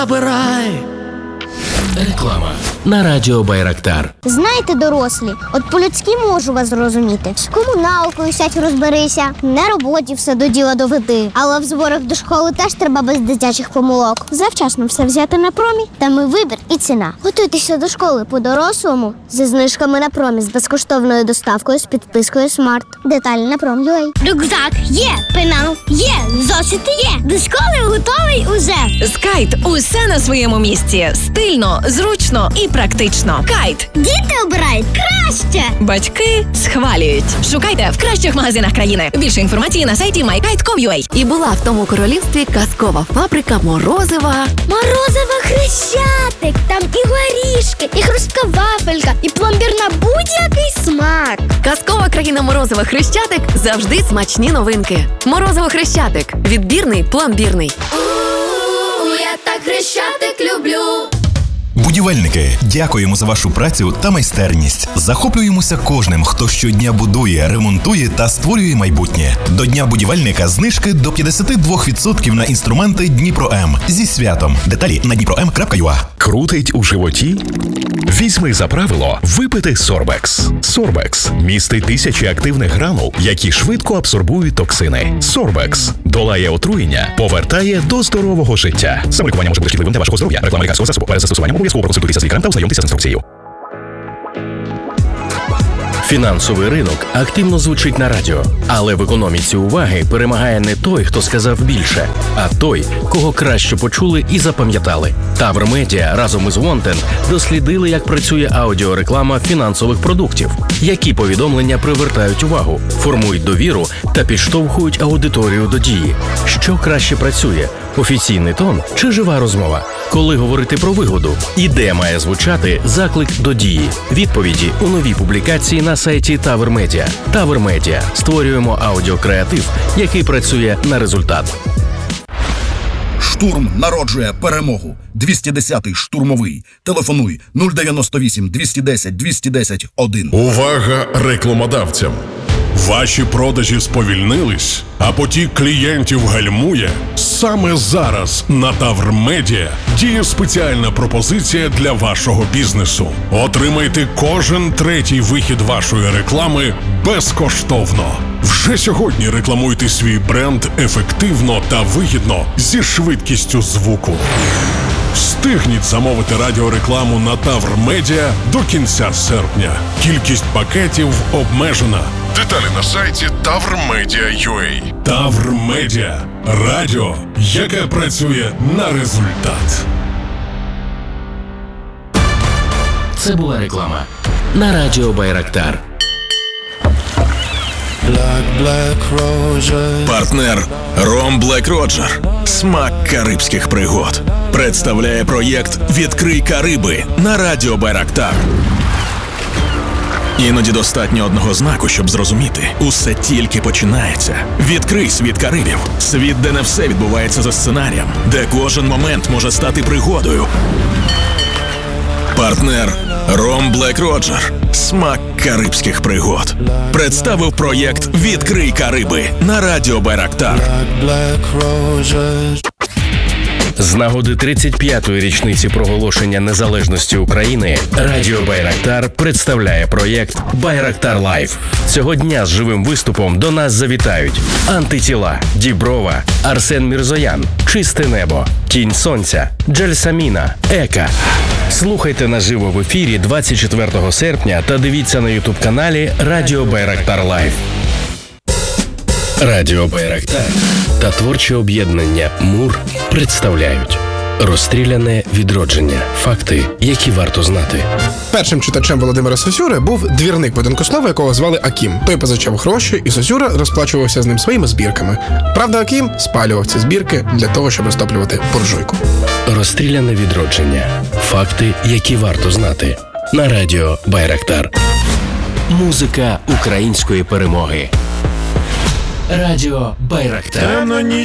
Забирай! Реклама на радіо Байрактар. Знаєте, дорослі, от по-людськи можу вас зрозуміти. З комуналкою сядь розберися, на роботі все до діла доведи. Але в зборах до школи теж треба без дитячих помилок. Завчасно все взяти на промі, там і вибір, і ціна. Готуйтеся до школи по-дорослому зі знижками на промі, з безкоштовною доставкою, з підпискою Смарт. Деталі на Prom.ua. Рюкзак є, пенал є, зошити є. До школи готовий уже. З Кайт усе на своєму місці. Стильно, зручно і практично. Кайт. Діти обирають краще. Батьки схвалюють. Шукайте в кращих магазинах країни. Більше інформації на сайті mykite.com.ua. І була в тому королівстві казкова фабрика морозива. Морозиво Хрещатик. Там і горішки, і хрустка вафелька, і пломбір на будь-який смак. Казкова країна морозива Хрещатик – завжди смачні новинки. Морозиво Хрещатик. Відбірний, пломбірний. Я так Хрещатик люблю. Будівельники, дякуємо за вашу працю та майстерність. Захоплюємося кожним, хто щодня будує, ремонтує та створює майбутнє. До Дня будівельника знижки до 52% на інструменти Дніпро-М. Зі святом. Деталі на dniprom.ua. Крутить у животі? Візьми за правило випити Сорбекс. Сорбекс містить тисячі активних гранул, які швидко абсорбують токсини. Сорбекс долає отруєння, повертає до здорового життя. Саме лікування може бути шкідливим для вашого здоров'я. Реклама лікарського засобу. Перед застосуванням обов'язково проконсультуйтеся з лікарем та ознайомтеся з інструкцією. Фінансовий ринок активно звучить на радіо, але в економіці уваги перемагає не той, хто сказав більше, а той, кого краще почули і запам'ятали. Тавр Медіа разом із Wanted дослідили, як працює аудіореклама фінансових продуктів, які повідомлення привертають увагу, формують довіру та підштовхують аудиторію до дії. Що краще працює – офіційний тон чи жива розмова? Коли говорити про вигоду? І де має звучати заклик до дії? Відповіді у новій публікації на сайті Тавр Медіа. Тавр Медіа. Створюємо аудіокреатив, який працює на результат. Штурм народжує перемогу. 210-й штурмовий. Телефонуй 098 210 210 1. Увага рекламодавцям! Ваші продажі сповільнились, а потік клієнтів гальмує? Саме зараз на Тавр Медіа діє спеціальна пропозиція для вашого бізнесу. Отримайте кожен третій вихід вашої реклами безкоштовно. Вже сьогодні рекламуйте свій бренд ефективно та вигідно зі швидкістю звуку. Встигніть замовити радіорекламу на Тавр Медіа до кінця серпня. Кількість пакетів обмежена. Деталі на сайті tavrmedia.ua. Тавр Медіа. Радіо, яке працює на результат. Це була реклама на радіо Байрактар. Партнер Ром Блек Роджер. Смак карибських пригод. Представляє проєкт «Відкрий Кариби» на радіо Байрактар. Іноді достатньо одного знаку, щоб зрозуміти. Усе тільки починається. Відкрий світ Карибів. Світ, де не все відбувається за сценарієм. Де кожен момент може стати пригодою. Партнер Ром Блек Роджер. Смак карибських пригод. Представив проєкт «Відкрий Кариби» на радіо Байрактар. З нагоди 35-ї річниці проголошення незалежності України радіо Байрактар представляє проєкт «Байрактар Лайв». Цього дня з живим виступом до нас завітають Антитіла, Діброва, Арсен Мірзоян, Чисте небо, Тінь сонця, Джельсаміна, Ека. Слухайте наживо в ефірі 24 серпня та дивіться на ютуб-каналі Радіо Байрактар Лайв. Радіо Байрактар та творче об'єднання «Мур» представляють «Розстріляне відродження. Факти, які варто знати». Першим читачем Володимира Сосюри був двірник будинкослова, якого звали Акім. Той позичав гроші, і Сосюра розплачувався з ним своїми збірками. Правда, Акім спалював ці збірки для того, щоб розтоплювати буржуйку. «Розстріляне відродження. Факти, які варто знати». На радіо Байрактар. Музика української перемоги. Радіо Байрактар.